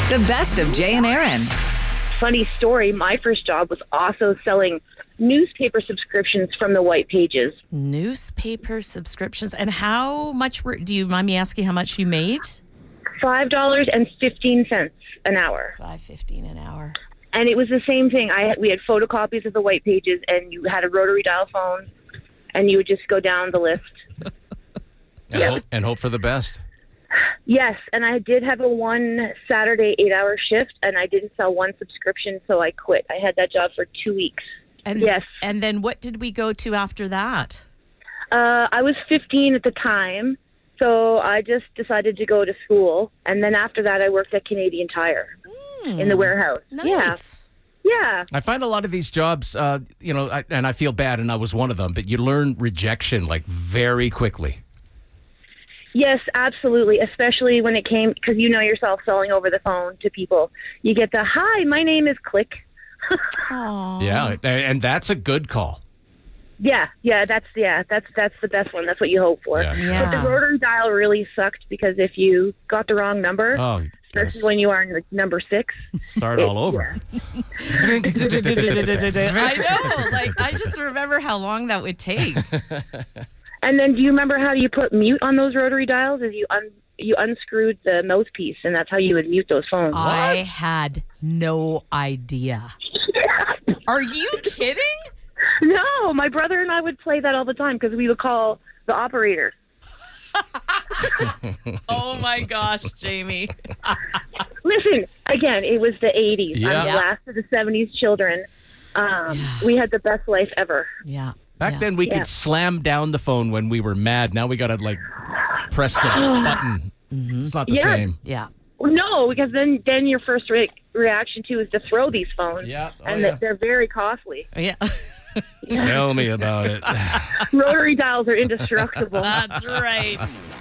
The best of Jay and Aaron. Funny story, my first job was also selling newspaper subscriptions from the white pages. Newspaper subscriptions. And how much do you mind me asking how much you made? $5.15 an hour. $5.15 an hour. And it was the same thing. We had photocopies of the white pages, and you had a rotary dial phone, and you would just go down the list. And hope for the best. Yes, and I did have a one Saturday 8-hour shift, and I didn't sell one subscription, so I quit. I had that job for 2 weeks. And, yes. And then what did we go to after that? I was 15 at the time, so I just decided to go to school. And then after that, I worked at Canadian Tire in the warehouse. Nice. Yeah. I find a lot of these jobs, and I feel bad, and I was one of them, but you learn rejection like very quickly. Yes, absolutely, especially when it came, because you know yourself selling over the phone to people. You get the, hi, my name is Click. Yeah, and that's a good call. Yeah, that's the best one. That's what you hope for. Yeah. But the rotary dial really sucked because if you got the wrong number, especially when you are in number 6, start all over. I know. Like, I just remember how long that would take. And then do you remember how you put mute on those rotary dials? Is you unscrewed the mouthpiece, and that's how you would mute those phones. I had no idea. Are you kidding? No, my brother and I would play that all the time because we would call the operator. Oh, my gosh, Jamie. Listen, again, it was the 80s. Yeah. I'm the last of the 70s children. We had the best life ever. Yeah. Back then, we could slam down the phone when we were mad. Now we got to, press the button. It's not the same. Yeah. No, because then your first reaction, too, is to throw these phones. Yeah. They're very costly. Yeah. Tell me about it. Rotary dials are indestructible. That's right.